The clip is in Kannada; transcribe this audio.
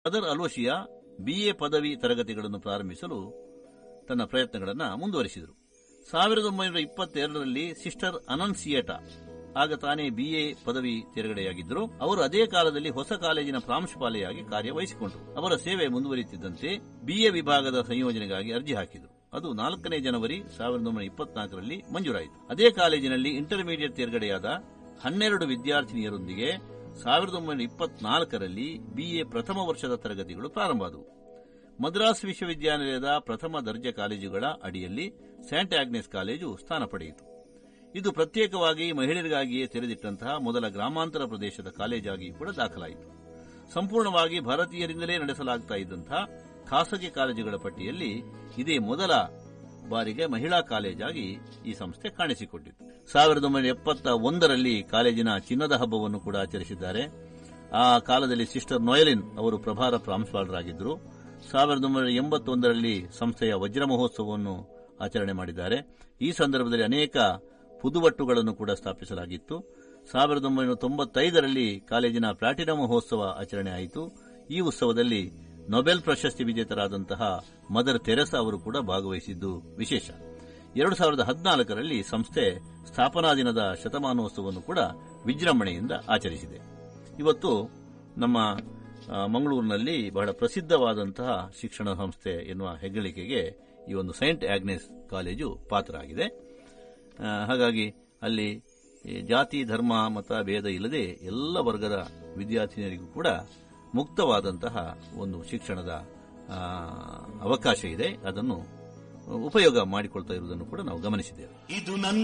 ಮದರ್ ಅಲೋಶಿಯಾ ಬಿಎ ಪದವಿ ತರಗತಿಗಳನ್ನು ಪ್ರಾರಂಭಿಸಲು ತನ್ನ ಪ್ರಯತ್ನಗಳನ್ನು ಮುಂದುವರಿಸಿದರು. 1922ರಲ್ಲಿ ಸಿಸ್ಟರ್ ಅನನ್ಸಿಯೇಟಾ ಆಗ ತಾನೇ ಬಿಎ ಪದವಿ ತೇರ್ಗಡೆಯಾಗಿದ್ದರು. ಅವರು ಅದೇ ಕಾಲದಲ್ಲಿ ಹೊಸ ಕಾಲೇಜಿನ ಪ್ರಾಂಶುಪಾಲೆಯಾಗಿ ಕಾರ್ಯವಹಿಸಿಕೊಂಡರು. ಅವರ ಸೇವೆ ಮುಂದುವರಿಯುತ್ತಿದ್ದಂತೆ ಬಿಎ ವಿಭಾಗದ ಸಂಯೋಜನೆಗಾಗಿ ಅರ್ಜಿ ಹಾಕಿದರು. ಅದು 4ನೇ ಜನವರಿ 1924ರಲ್ಲಿ ಮಂಜೂರಾಯಿತು. ಅದೇ ಕಾಲೇಜಿನಲ್ಲಿ ಇಂಟರ್ಮೀಡಿಯೇಟ್ ತೇರ್ಗಡೆಯಾದ 12 ವಿದ್ಯಾರ್ಥಿನಿಯರೊಂದಿಗೆ 1924ರಲ್ಲಿ ಬಿಎ ಪ್ರಥಮ ವರ್ಷದ ತರಗತಿಗಳು ಪ್ರಾರಂಭವಾದವು. ಮದ್ರಾಸ್ ವಿಶ್ವವಿದ್ಯಾನಿಲಯದ ಪ್ರಥಮ ದರ್ಜೆ ಕಾಲೇಜುಗಳ ಅಡಿಯಲ್ಲಿ ಸೇಂಟ್ ಆಗ್ನೆಸ್ ಕಾಲೇಜು ಸ್ಥಾನ ಪಡೆಯಿತು. ಇದು ಪ್ರತ್ಯೇಕವಾಗಿ ಮಹಿಳೆಯರಿಗಾಗಿಯೇ ತೆರೆದಿಟ್ಟಂತಹ ಮೊದಲ ಗ್ರಾಮಾಂತರ ಪ್ರದೇಶದ ಕಾಲೇಜಾಗಿ ಕೂಡ ದಾಖಲಾಯಿತು. ಸಂಪೂರ್ಣವಾಗಿ ಭಾರತೀಯರಿಂದಲೇ ನಡೆಸಲಾಗ್ತಾ ಇದ್ದಂತಹ ಖಾಸಗಿ ಕಾಲೇಜುಗಳ ಪಟ್ಟಿಯಲ್ಲಿ ಇದೇ ಮೊದಲ ಬಾರಿಗೆ ಮಹಿಳಾ ಕಾಲೇಜಾಗಿ ಈ ಸಂಸ್ಥೆ ಕಾಣಿಸಿಕೊಂಡಿತು. 1971ರಲ್ಲಿ ಕಾಲೇಜಿನ ಚಿನ್ನದ ಹಬ್ಬವನ್ನು ಕೂಡ ಆಚರಿಸಿದ್ದಾರೆ. ಆ ಕಾಲದಲ್ಲಿ ಸಿಸ್ಟರ್ ನೋಯಲಿನ್ ಅವರು ಪ್ರಭಾರ ಪ್ರಾಂಶುಪಾಲರಾಗಿದ್ದರು. 1981ರಲ್ಲಿ ಸಂಸ್ಥೆಯ ವಜ್ರ ಮಹೋತ್ಸವವನ್ನು ಆಚರಣೆ ಮಾಡಿದ್ದಾರೆ. ಈ ಸಂದರ್ಭದಲ್ಲಿ ಅನೇಕ ಪುದುವಟ್ಟುಗಳನ್ನು ಕೂಡ ಸ್ಥಾಪಿಸಲಾಗಿತ್ತು. 1995ರಲ್ಲಿ ಕಾಲೇಜಿನ ಪ್ಲಾಟಿನಂ ಮಹೋತ್ಸವ ಆಚರಣೆ ಆಯಿತು. ಈ ಉತ್ಸವದಲ್ಲಿ ನೊಬೆಲ್ ಪ್ರಶಸ್ತಿ ವಿಜೇತರಾದಂತಹ ಮದರ್ ತೆರೆಸಾ ಅವರು ಕೂಡ ಭಾಗವಹಿಸಿದ್ದು ವಿಶೇಷ. 2014ರಲ್ಲಿ ಸಂಸ್ಥೆ ಸ್ಥಾಪನಾ ದಿನದ ಶತಮಾನೋತ್ಸವವನ್ನು ಕೂಡ ವಿಜೃಂಭಣೆಯಿಂದ ಆಚರಿಸಿದೆ. ಇವತ್ತು ನಮ್ಮ ಮಂಗಳೂರಿನಲ್ಲಿ ಬಹಳ ಪ್ರಸಿದ್ಧವಾದಂತಹ ಶಿಕ್ಷಣ ಸಂಸ್ಥೆ ಎನ್ನುವ ಹೆಗ್ಗಳಿಕೆಗೆ ಈ ಒಂದು ಸೈಂಟ್ ಆಗ್ನೆಸ್ ಕಾಲೇಜು ಪಾತ್ರ ಆಗಿದೆ. ಹಾಗಾಗಿ ಅಲ್ಲಿ ಜಾತಿ ಧರ್ಮ ಮತ ಭೇದ ಇಲ್ಲದೆ ಎಲ್ಲ ವರ್ಗದ ವಿದ್ಯಾರ್ಥಿನಿಯರಿಗೂ ಕೂಡ ಮುಕ್ತವಾದಂತಹ ಒಂದು ಶಿಕ್ಷಣದ ಅವಕಾಶ ಇದೆ. ಅದನ್ನು ಉಪಯೋಗ ಮಾಡಿಕೊಳ್ತಾ ಇರುವುದನ್ನು ಕೂಡ ನಾವು ಗಮನಿಸಿದ್ದೇವೆ.